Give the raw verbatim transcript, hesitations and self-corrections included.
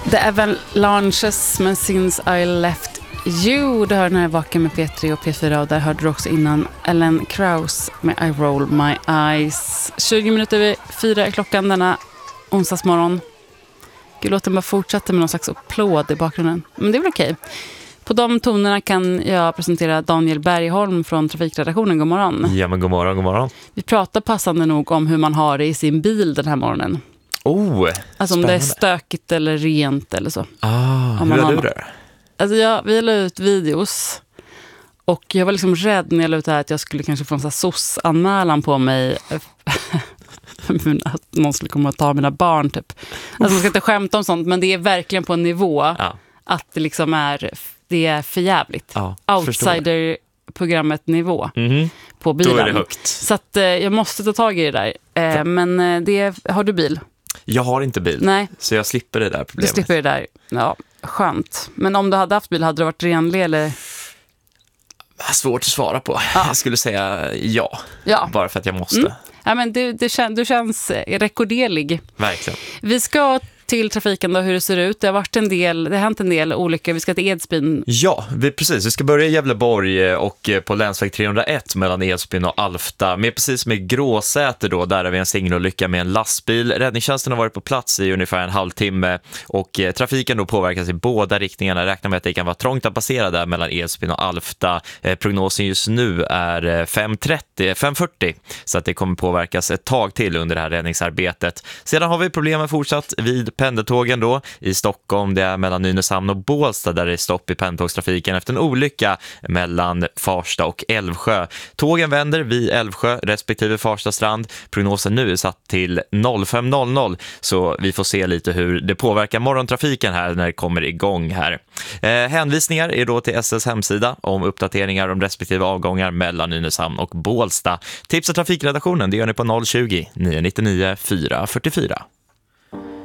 The Avalanches med Since I Left You. Du hör den här Vaken med P tre och P fyra, och där hörde du också innan Ellen Krauss med I Roll My Eyes. tjugo minuter över fyra är klockan denna onsdagsmorgon. Gud, låten bara fortsätter med någon slags applåd i bakgrunden. Men det är väl okej. På de tonerna kan jag presentera Daniel Bergholm från Trafikredaktionen. God morgon. Ja, men god morgon, god morgon. Vi pratar passande nog om hur man har det i sin bil den här morgonen. Oh, alltså om det är stökigt eller rent eller så. Ah, hur är du där? Alltså jag, vi la ut videos och jag var liksom rädd när jag la ut det här att jag skulle kanske få en sån här S O S-anmälan på mig att någon skulle komma och ta mina barn typ. Alltså man ska inte skämta om sånt, men det är verkligen på en nivå ja. Att det liksom är, det är för jävligt. Ja, Outsider-programmet-nivå mm-hmm. på bilen. Då är det högt. Så att eh, jag måste ta tag i det där. Eh, men eh, det, har du bil? Jag har inte bil, nej. Så jag slipper det där problemet. Du slipper det där, ja, skönt. Men om du hade haft bil, hade du varit renlig eller? Svårt att svara på. Ja. Jag skulle säga ja, ja. Bara för att jag måste. Mm. Ja, men du, du, kän, du känns rekorderlig. Verkligen. Vi ska till trafiken då, hur det ser ut. Det har varit en del, det har hänt en del olyckor. Vi ska till Edsbyn. Ja, vi, precis. Vi ska börja i Gävleborg och på länsväg trehundraett mellan Edsbyn och Alfta. Med precis med Gråsäter då, där har vi en singelolycka med en lastbil. Räddningstjänsten har varit på plats i ungefär en halvtimme och eh, trafiken då påverkas i båda riktningarna. Räknar med att det kan vara trångt att passera där mellan Edsbyn och Alfta. Eh, prognosen just nu är fem trettio, fem fyrtio, så att det kommer påverkas ett tag till under det här räddningsarbetet. Sedan har vi problemen fortsatt vid pendeltågen då i Stockholm. Det är mellan Nynäshamn och Bålsta där det är stopp i pendeltågstrafiken efter en olycka mellan Farsta och Älvsjö. Tågen vänder vid Älvsjö respektive Farsta strand. Prognosen nu är satt till fem noll noll, så vi får se lite hur det påverkar morgontrafiken här när det kommer igång här. Eh, hänvisningar är då till S L:s hemsida om uppdateringar om respektive avgångar mellan Nynäshamn och Bålsta. Tips och trafikredaktionen, det gör ni på noll tjugo, nio nio nio, fyra fyra fyra.